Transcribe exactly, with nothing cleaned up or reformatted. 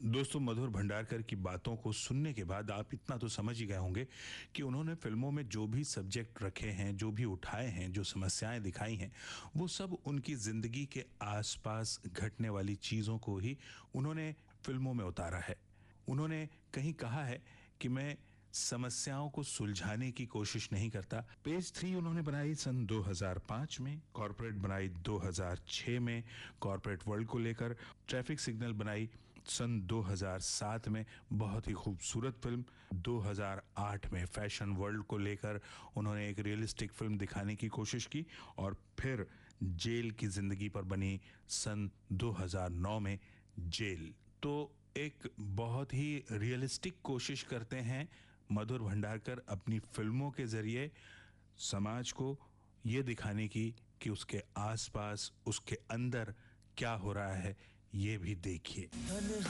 दोस्तों, मधुर भंडारकर की बातों को सुनने के बाद आप इतना तो समझ ही गए होंगे कि उन्होंने फिल्मों में जो भी सब्जेक्ट रखे हैं, जो भी उठाए हैं, जो समस्याएं दिखाई हैं, वो सब उनकी जिंदगी के आसपास घटने वाली चीजों को ही उन्होंने फिल्मों में उतारा है। उन्होंने कहीं कहा है कि मैं समस्याओं को सुलझाने की कोशिश नहीं करता। पेज थ्री उन्होंने बनाई सन दो हज़ार पाँच में, कॉर्पोरेट बनाई दो हज़ार छह में कॉर्पोरेट वर्ल्ड को लेकर, ट्रैफिक सिग्नल बनाई सन दो हज़ार सात में, बहुत ही खूबसूरत फिल्म। दो हज़ार आठ में फैशन वर्ल्ड को लेकर उन्होंने एक रियलिस्टिक फिल्म दिखाने की कोशिश की, और फिर जेल की जिंदगी पर बनी सन दो हज़ार नौ में जेल। तो एक बहुत ही रियलिस्टिक कोशिश करते हैं मधुर भंडारकर अपनी फिल्मों के जरिए समाज को ये दिखाने की कि उसके आसपास, उसके अंदर क्या हो रहा है, ये भी देखिए।